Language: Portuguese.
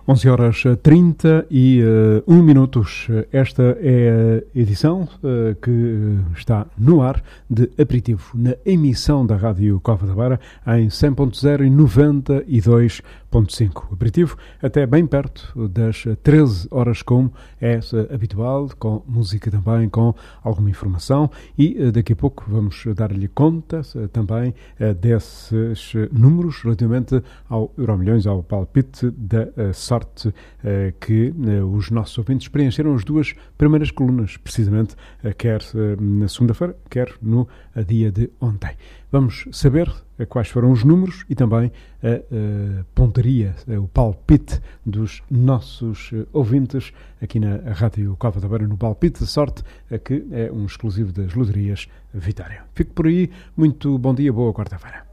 11 horas 31 minutos. Esta é a edição que está no ar de Aperitivo, na emissão da Rádio Cova da Beira, em 100.0 e 92.5. Aperitivo até bem perto das 13 horas, como é habitual, com música também, com alguma informação. E daqui a pouco vamos dar-lhe conta também desses números relativamente ao Euromilhões, ao palpite da sorte que os nossos ouvintes preencheram as duas primeiras colunas, precisamente, quer na segunda-feira, quer no dia de ontem. Vamos saber quais foram os números e também a pontaria, o palpite dos nossos ouvintes aqui na Rádio Cova da Beira, no Palpite da Sorte, que é um exclusivo das Loterias Vitória. Fico por aí. Muito bom dia, boa quarta-feira.